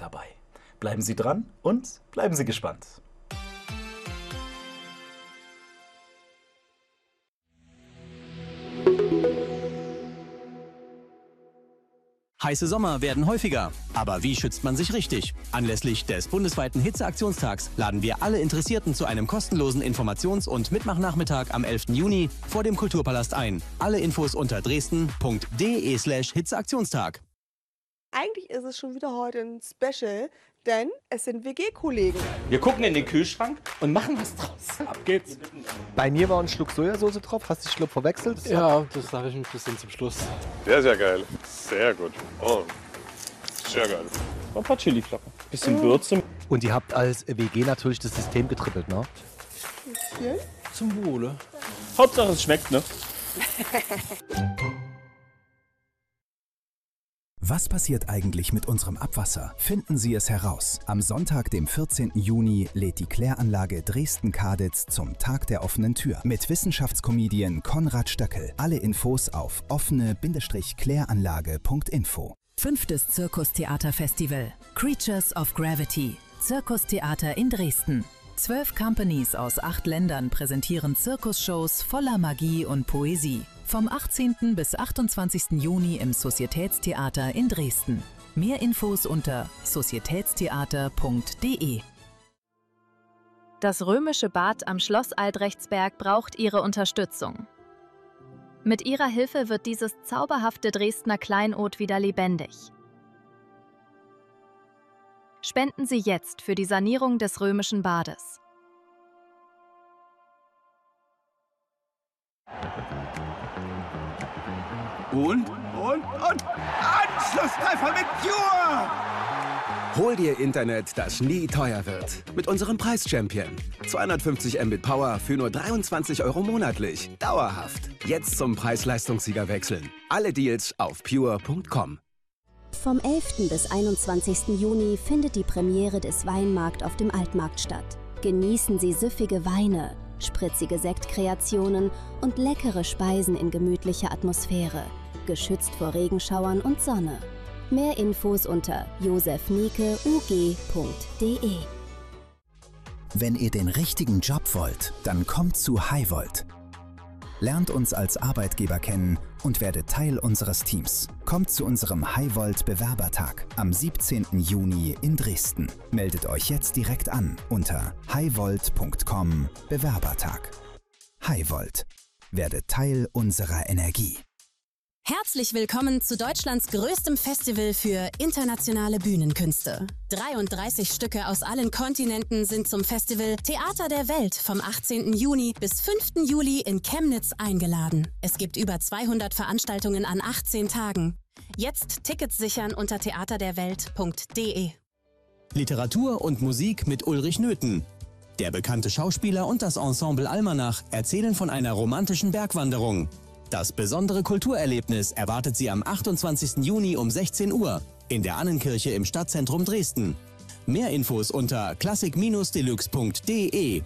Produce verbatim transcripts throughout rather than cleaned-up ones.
dabei. Bleiben Sie dran und bleiben Sie gespannt. Heiße Sommer werden häufiger. Aber wie schützt man sich richtig? Anlässlich des bundesweiten Hitzeaktionstags laden wir alle Interessierten zu einem kostenlosen Informations- und Mitmachnachmittag am elften Juni vor dem Kulturpalast ein. Alle Infos unter dresden punkt de slash Hitzeaktionstag. Eigentlich ist es schon wieder heute ein Special, denn es sind W G-Kollegen. Wir gucken in den Kühlschrank und machen was draus. Ab geht's. Bei mir war ein Schluck Sojasauce drauf. Hast du den Schluck verwechselt? Das Ja, das sage ich ein bisschen zum Schluss. Sehr, sehr geil. Sehr gut. Oh, sehr geil. Ein paar Chiliflocken. Bisschen Würze. Und ihr habt als W G natürlich das System getrippelt, ne? Bisschen. Zum Wohle. Hauptsache es schmeckt, ne? Was passiert eigentlich mit unserem Abwasser? Finden Sie es heraus. Am Sonntag, dem vierzehnten Juni, lädt die Kläranlage Dresden-Kaditz zum Tag der offenen Tür mit Wissenschaftskomedian Konrad Stöckel. Alle Infos auf offene Kläranlage punkt info. Fünftes Zirkustheaterfestival Creatures of Gravity. Zirkustheater in Dresden. Zwölf Companies aus acht Ländern präsentieren Zirkusshows voller Magie und Poesie. Vom achtzehnten bis achtundzwanzigsten Juni im Societätstheater in Dresden. Mehr Infos unter societätstheater punkt de. Das römische Bad am Schloss Albrechtsberg braucht Ihre Unterstützung. Mit Ihrer Hilfe wird dieses zauberhafte Dresdner Kleinod wieder lebendig. Spenden Sie jetzt für die Sanierung des römischen Bades. Und, und, und Anschlusstreffer mit Pure! Hol dir Internet, das nie teuer wird. Mit unserem Preis-Champion. zweihundertfünfzig Mbit Power für nur dreiundzwanzig Euro monatlich. Dauerhaft. Jetzt zum Preis-Leistungssieger wechseln. Alle Deals auf pure punkt com. Vom elften bis einundzwanzigsten Juni findet die Premiere des Weinmarkt auf dem Altmarkt statt. Genießen Sie süffige Weine, spritzige Sektkreationen und leckere Speisen in gemütlicher Atmosphäre, geschützt vor Regenschauern und Sonne. Mehr Infos unter josef nieke u g punkt de. Wenn ihr den richtigen Job wollt, dann kommt zu Highvolt. Lernt uns als Arbeitgeber kennen und werdet Teil unseres Teams. Kommt zu unserem Highvolt Bewerbertag am siebzehnten Juni in Dresden. Meldet euch jetzt direkt an unter highvolt punkt com Bewerbertag. Highvolt. Werdet Teil unserer Energie. Herzlich willkommen zu Deutschlands größtem Festival für internationale Bühnenkünste. dreiunddreißig Stücke aus allen Kontinenten sind zum Festival Theater der Welt vom achtzehnten Juni bis fünften Juli in Chemnitz eingeladen. Es gibt über zweihundert Veranstaltungen an achtzehn Tagen. Jetzt Tickets sichern unter theaterderwelt punkt de. Literatur und Musik mit Ulrich Nöthen. Der bekannte Schauspieler und das Ensemble Almanach erzählen von einer romantischen Bergwanderung. Das besondere Kulturerlebnis erwartet Sie am achtundzwanzigsten Juni um sechzehn Uhr in der Annenkirche im Stadtzentrum Dresden. Mehr Infos unter klassik deluxe punkt de.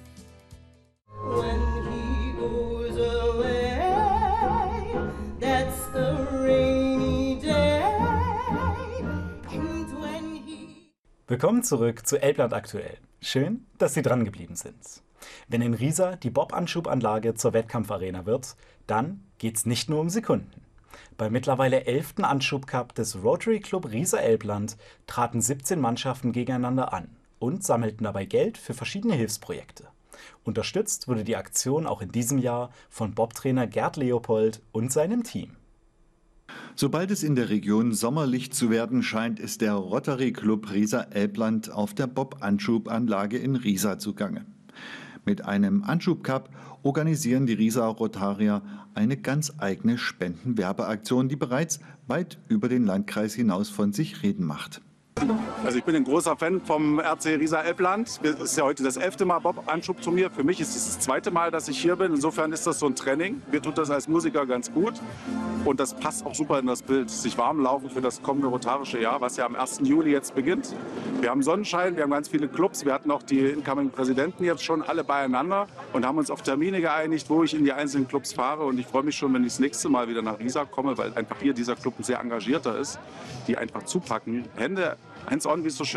Willkommen zurück zu Elbland aktuell. Schön, dass Sie dran geblieben sind. Wenn in Riesa die Bob-Anschub-Anlage zur Wettkampfarena wird, dann geht's nicht nur um Sekunden. Beim mittlerweile elften Anschub-Cup des Rotary Club Riesa-Elbland traten siebzehn Mannschaften gegeneinander an und sammelten dabei Geld für verschiedene Hilfsprojekte. Unterstützt wurde die Aktion auch in diesem Jahr von Bobtrainer Gerd Leopold und seinem Team. Sobald es in der Region sommerlich zu werden scheint, ist der Rotary Club Riesa-Elbland auf der Bob-Anschub-Anlage in Riesa zugange. Mit einem Anschub-Cup organisieren die Riesa-Rotarier eine ganz eigene Spendenwerbeaktion, die bereits weit über den Landkreis hinaus von sich reden macht. Also ich bin ein großer Fan vom R C Riesa-Elbland. Es ist ja heute das elfte Mal Bob-Anschub-Turnier. Für mich ist es das zweite Mal, dass ich hier bin. Insofern ist das so ein Training. Mir tut das als Musiker ganz gut. Und das passt auch super in das Bild. Sich warm laufen für das kommende rotarische Jahr, was ja am ersten Juli jetzt beginnt. Wir haben Sonnenschein, wir haben ganz viele Clubs. Wir hatten auch die Incoming-Präsidenten jetzt schon alle beieinander und haben uns auf Termine geeinigt, wo ich in die einzelnen Clubs fahre. Und ich freue mich schon, wenn ich das nächste Mal wieder nach Riesa komme, weil einfach hier dieser Club ein sehr engagierter ist, die einfach zupacken. Hände hands on, wie es so schön